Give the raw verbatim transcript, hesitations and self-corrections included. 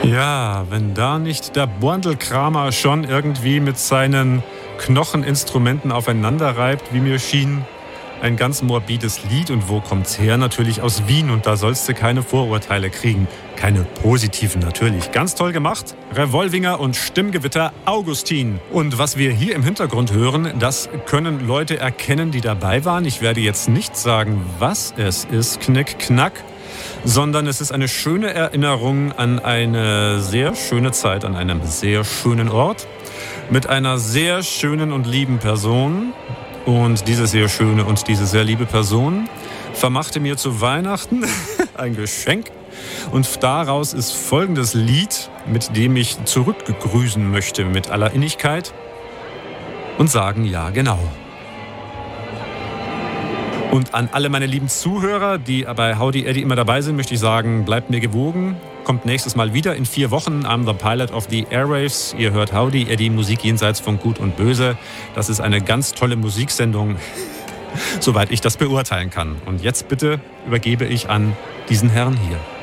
Ja, wenn da nicht der Borndelkramer schon irgendwie mit seinen Knocheninstrumenten aufeinander reibt, wie mir schien. Ein ganz morbides Lied. Und wo kommt's her? Natürlich aus Wien. Und da sollst du keine Vorurteile kriegen. Keine positiven natürlich. Ganz toll gemacht. Revolvinger und Stimmgewitter Augustin. Und was wir hier im Hintergrund hören, das können Leute erkennen, die dabei waren. Ich werde jetzt nicht sagen, was es ist, Knick, Knack, sondern es ist eine schöne Erinnerung an eine sehr schöne Zeit, an einem sehr schönen Ort, mit einer sehr schönen und lieben Person. Und diese sehr schöne und diese sehr liebe Person vermachte mir zu Weihnachten ein Geschenk. Und daraus ist folgendes Lied, mit dem ich zurückgrüßen möchte mit aller Innigkeit und sagen, ja, genau. Und an alle meine lieben Zuhörer, die bei Howdy Eddie immer dabei sind, möchte ich sagen, bleibt mir gewogen. Kommt nächstes Mal wieder in vier Wochen. I'm the Pilot of the Airwaves. Ihr hört Howdy Eddie, Musik jenseits von Gut und Böse. Das ist eine ganz tolle Musiksendung, soweit ich das beurteilen kann. Und jetzt bitte übergebe ich an diesen Herrn hier.